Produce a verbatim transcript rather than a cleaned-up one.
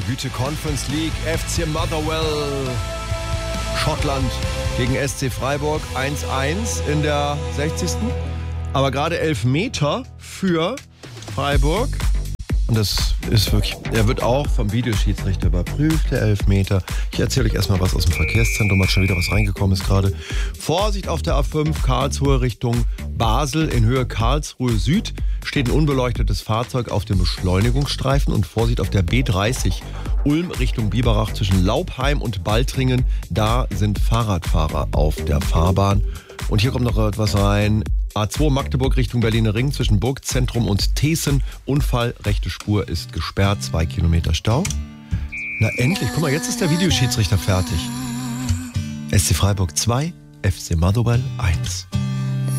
Güte, Conference League, F C Motherwell, Schottland gegen S C Freiburg, eins eins in der sechzigsten Aber gerade elf Meter für Freiburg. Und das ist wirklich, er wird auch vom Videoschiedsrichter überprüft, der Elfmeter. Ich erzähle euch erstmal was aus dem Verkehrszentrum, hat schon wieder was reingekommen ist gerade. Vorsicht auf der A fünf, Karlsruhe Richtung Basel in Höhe Karlsruhe Süd. Steht ein unbeleuchtetes Fahrzeug auf dem Beschleunigungsstreifen und Vorsicht auf der B dreißig Ulm Richtung Biberach zwischen Laubheim und Baltringen. Da sind Fahrradfahrer auf der Fahrbahn. Und hier kommt noch etwas rein. A zwei Magdeburg Richtung Berliner Ring zwischen Burgzentrum und Thesen. Unfall, rechte Spur ist gesperrt, zwei Kilometer Stau. Na endlich, guck mal, jetzt ist der Videoschiedsrichter fertig. S C Freiburg zwei, F C Motherwell eins.